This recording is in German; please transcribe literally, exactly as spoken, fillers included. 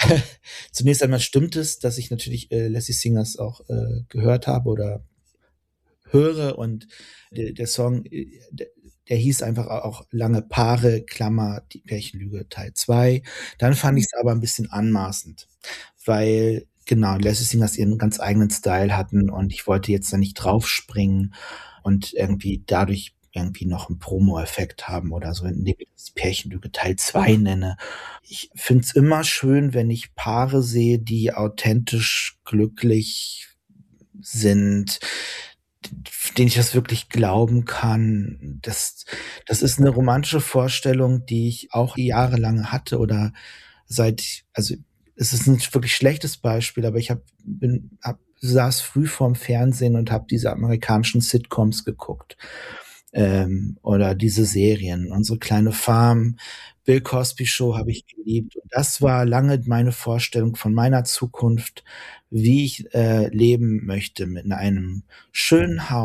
Zunächst einmal stimmt es, dass ich natürlich, äh, Lassie Singers auch, äh, gehört habe oder höre und de der Song, äh, d der hieß einfach a auch lange Paare, Klammer, die Pärchenlüge Teil zwei. Dann fand ich's aber 'n bisschen anmaßend, weil genau, Lassie Singers ihren ganz eigenen Style hatten und ich wollte jetzt da nicht draufspringen und irgendwie dadurch irgendwie noch 'n Promoeffekt haben oder so, indem ich das Pärchenlüge Teil zwei nenne. Ich finde es immer schön, wenn ich Paare sehe, die authentisch glücklich sind, d f denen ich das wirklich glauben kann. Das das ist 'ne romantische Vorstellung, die ich auch jahrelang hatte oder seit also, es ist 'n wirklich schlechtes Beispiel, aber ich habe bin habe saß früh vorm Fernsehen und habe diese amerikanischen Sitcoms geguckt, ähm, oder diese Serien. „Unsere kleine Farm“, „Bill Cosby Show“ habe ich geliebt und das war lange meine Vorstellung von meiner Zukunft, wie ich, äh, leben möchte mit in einem schönen Hau